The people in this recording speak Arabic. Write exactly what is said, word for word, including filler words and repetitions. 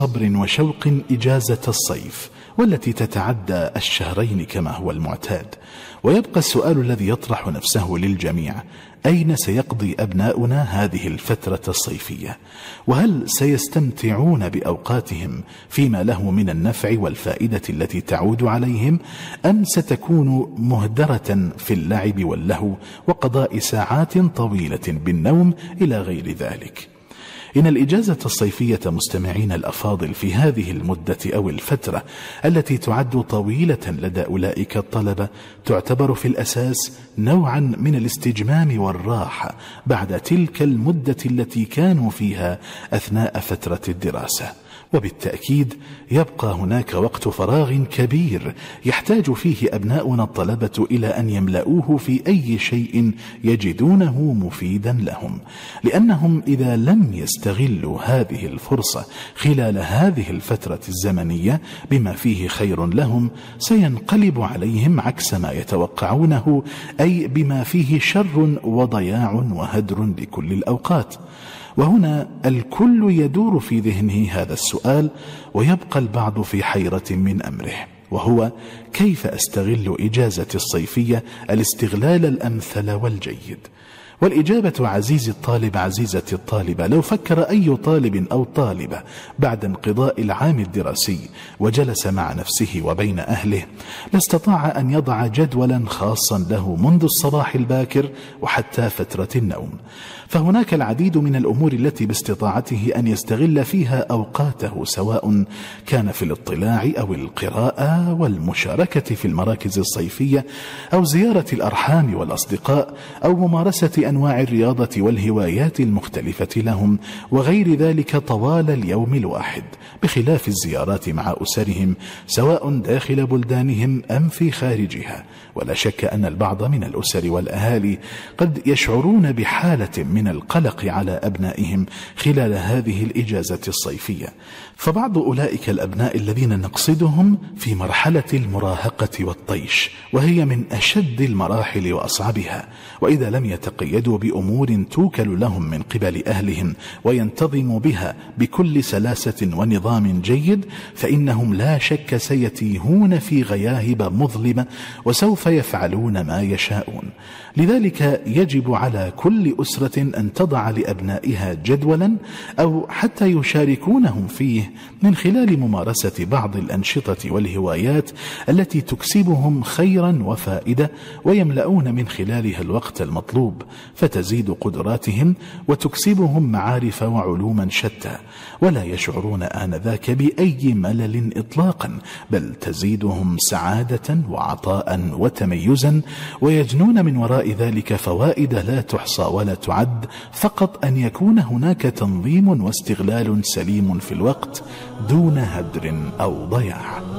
صبر وشوق إجازة الصيف، والتي تتعدى الشهرين كما هو المعتاد. ويبقى السؤال الذي يطرح نفسه للجميع: أين سيقضي أبناؤنا هذه الفترة الصيفية؟ وهل سيستمتعون بأوقاتهم فيما له من النفع والفائدة التي تعود عليهم، أم ستكون مهدرة في اللعب واللهو وقضاء ساعات طويلة بالنوم إلى غير ذلك؟ إن الإجازة الصيفية مستمعين الأفاضل في هذه المدة أو الفترة التي تعد طويلة لدى أولئك الطلبة تعتبر في الأساس نوعا من الاستجمام والراحة بعد تلك المدة التي كانوا فيها أثناء فترة الدراسة. وبالتأكيد يبقى هناك وقت فراغ كبير يحتاج فيه أبناؤنا الطلبة إلى أن يملؤوه في أي شيء يجدونه مفيدا لهم، لأنهم إذا لم يستغلوا هذه الفرصة خلال هذه الفترة الزمنية بما فيه خير لهم سينقلب عليهم عكس ما يتوقعونه، أي بما فيه شر وضياع وهدر لكل الأوقات. وهنا الكل يدور في ذهنه هذا السؤال، ويبقى البعض في حيرة من أمره، وهو: كيف أستغل إجازة الصيفية الاستغلال الأمثل والجيد؟ والإجابة عزيزي الطالب عزيزتي الطالبة، لو فكر أي طالب أو طالبة بعد انقضاء العام الدراسي وجلس مع نفسه وبين أهله لاستطاع أن يضع جدولا خاصا له منذ الصباح الباكر وحتى فترة النوم. فهناك العديد من الأمور التي باستطاعته أن يستغل فيها أوقاته، سواء كان في الاطلاع أو القراءة والمشاركة في المراكز الصيفية أو زيارة الأرحام والأصدقاء أو ممارسة أنواع الرياضة والهوايات المختلفة لهم وغير ذلك طوال اليوم الواحد، بخلاف الزيارات مع أسرهم سواء داخل بلدانهم أم في خارجها. ولا شك أن البعض من الأسر والأهالي قد يشعرون بحالة من القلق على أبنائهم خلال هذه الإجازة الصيفية، فبعض أولئك الأبناء الذين نقصدهم في مرحلة المراهقة والطيش، وهي من أشد المراحل وأصعبها، وإذا لم يتقيدوا بأمور توكل لهم من قبل أهلهم وينتظموا بها بكل سلاسة ونظام جيد، فإنهم لا شك سيتيهون في غياهب مظلمة وسوف يفعلون ما يشاءون. لذلك يجب على كل أسرة أن تضع لأبنائها جدولا أو حتى يشاركونهم فيه من خلال ممارسة بعض الأنشطة والهوايات التي تكسبهم خيرا وفائدة ويملؤون من خلالها الوقت المطلوب، فتزيد قدراتهم وتكسبهم معارف وعلوما شتى، ولا يشعرون آنذاك بأي ملل إطلاقا، بل تزيدهم سعادة وعطاء وتميزا، ويجنون من وراء ذلك فوائد لا تحصى ولا تعد، فقط أن يكون هناك تنظيم واستغلال سليم في الوقت دون هدر أو ضياع.